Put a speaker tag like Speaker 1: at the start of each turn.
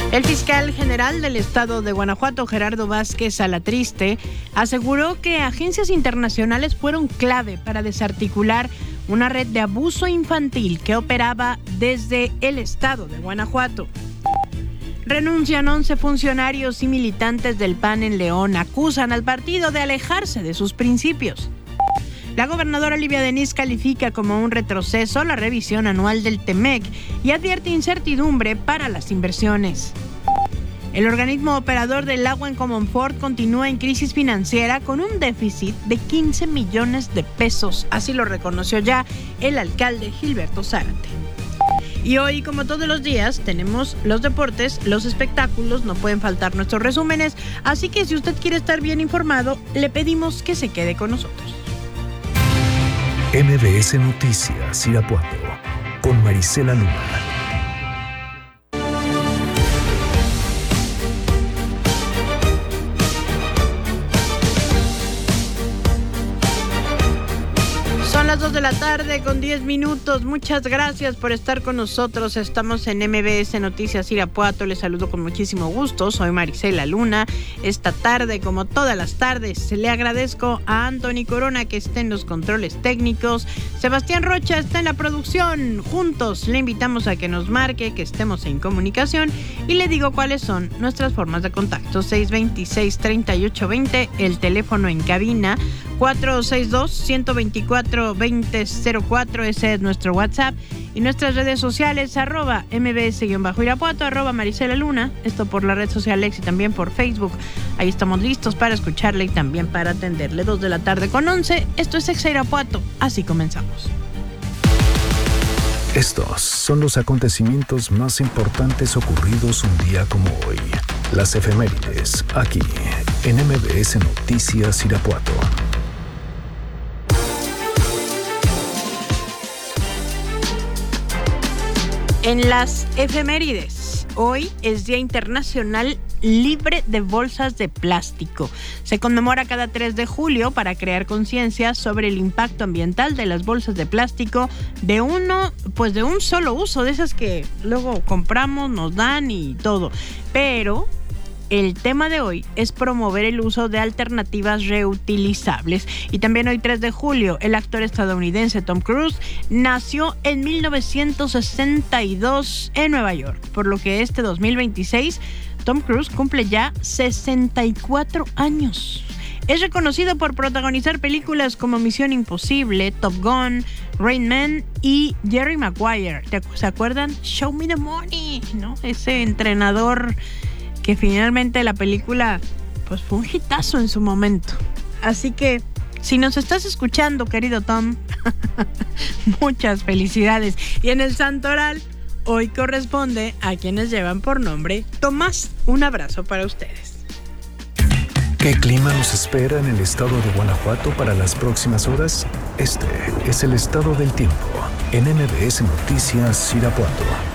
Speaker 1: El fiscal general del estado de Guanajuato, Gerardo Vázquez Alatriste, aseguró que agencias internacionales fueron clave para desarticular una red de abuso infantil que operaba desde el estado de Guanajuato. Renuncian 11 funcionarios y militantes del PAN en León. Acusan al partido de alejarse de sus principios. La gobernadora Livia Denis califica como un retroceso la revisión anual del TEMEC y advierte incertidumbre para las inversiones. El organismo operador del agua en Comonfort continúa en crisis financiera con un déficit de 15 millones de pesos. Así lo reconoció ya el alcalde Gilberto Zárate. Y hoy, como todos los días, tenemos los deportes, los espectáculos, no pueden faltar nuestros resúmenes. Así que si usted quiere estar bien informado, le pedimos que se quede con nosotros.
Speaker 2: MBS Noticias Irapuato con Marisela Luna.
Speaker 1: Son las 2 de la tarde con 10 minutos. Muchas gracias por estar con nosotros. Estamos en MBS Noticias Irapuato. Les saludo con muchísimo gusto. Soy Marisela Luna. Esta tarde, como todas las tardes, le agradezco a Anthony Corona que esté en los controles técnicos. Sebastián Rocha está en la producción. Juntos le invitamos a que nos marque, que estemos en comunicación. Y le digo cuáles son nuestras formas de contacto. 626-3820, el teléfono en cabina. 462-124-2004, ese es nuestro WhatsApp. Y nuestras redes sociales, @mbs_irapuato, @Marisela Luna, esto por la red social X y también por Facebook. Ahí estamos listos para escucharle y también para atenderle. 2 de la tarde con 11, esto es Exa Irapuato, así comenzamos.
Speaker 2: Estos son los acontecimientos más importantes ocurridos un día como hoy. Las efemérides, aquí, en MBS Noticias Irapuato.
Speaker 1: En las efemérides, hoy es Día Internacional Libre de Bolsas de Plástico. Se conmemora cada 3 de julio para crear conciencia sobre el impacto ambiental de las bolsas de plástico de un solo uso, de esas que luego compramos, nos dan y todo. Pero el tema de hoy es promover el uso de alternativas reutilizables. Y también hoy 3 de julio, el actor estadounidense Tom Cruise nació en 1962 en Nueva York, por lo que este 2026 Tom Cruise cumple ya 64 años. Es reconocido por protagonizar películas como Misión Imposible, Top Gun, Rain Man y Jerry Maguire. ¿Se acuerdan? Show Me the Money, ¿no? Ese entrenador que finalmente la película pues fue un hitazo en su momento. Así que si nos estás escuchando, querido Tom, muchas felicidades. Y en el santoral hoy corresponde a quienes llevan por nombre Tomás. Un abrazo para ustedes.
Speaker 2: ¿Qué clima nos espera en el estado de Guanajuato para las próximas horas? Este es el estado del tiempo en MBS Noticias Irapuato.